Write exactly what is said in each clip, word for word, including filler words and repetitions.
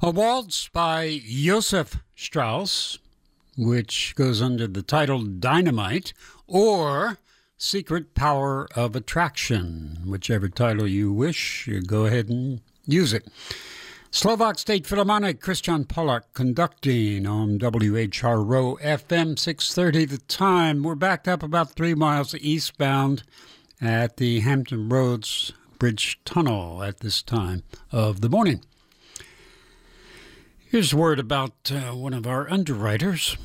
A waltz by Joseph Strauss, which goes under the title Dynamite, or Secret Power of Attraction, whichever title you wish, you go ahead and use it. Slovak State Philharmonic, Christian Pollack conducting on W H R O F M six thirty. The time, we're backed up about three miles eastbound at the Hampton Roads Bridge Tunnel at this time of the morning. Here's a word about uh, one of our underwriters.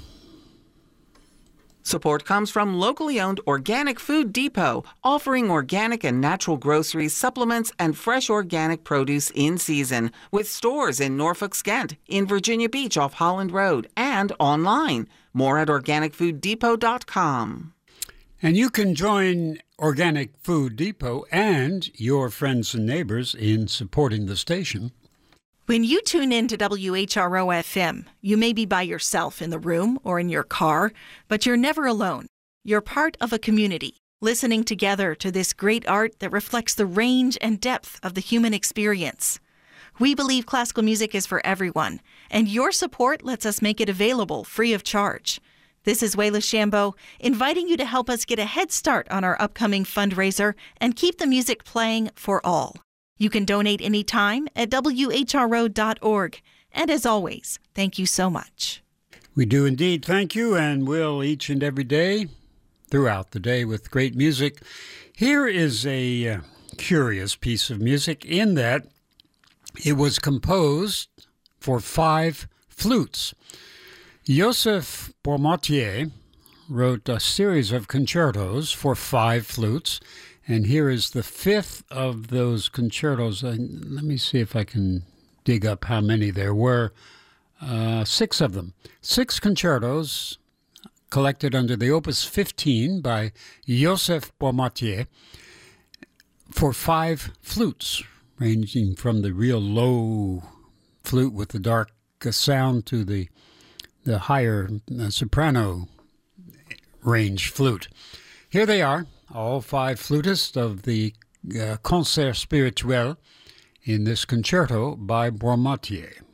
Support comes from locally owned Organic Food Depot, offering organic and natural groceries, supplements, and fresh organic produce in season, with stores in Norfolk, Skent, in Virginia Beach off Holland Road, and online. More at organic food depot dot com. And you can join Organic Food Depot and your friends and neighbors in supporting the station. When you tune in to W H R O F M, you may be by yourself in the room or in your car, but you're never alone. You're part of a community, listening together to this great art that reflects the range and depth of the human experience. We believe classical music is for everyone, and your support lets us make it available free of charge. This is Wayla Shambo, inviting you to help us get a head start on our upcoming fundraiser and keep the music playing for all. You can donate anytime at W H R O dot org. And as always, thank you so much. We do indeed thank you, and will each and every day, throughout the day, with great music. Here is a uh, curious piece of music in that it was composed for five flutes. Joseph Bourmoutier wrote a series of concertos for five flutes, and here is the fifth of those concertos. Uh, let me see if I can dig up how many there were. Uh, six of them. Six concertos collected under the Opus fifteen by Joseph Bourmoutier for five flutes, ranging from the real low flute with the dark uh, sound to the, the higher uh, soprano range flute. Here they are. All five flutists of the uh, Concert Spirituel in this concerto by Bourmoutier.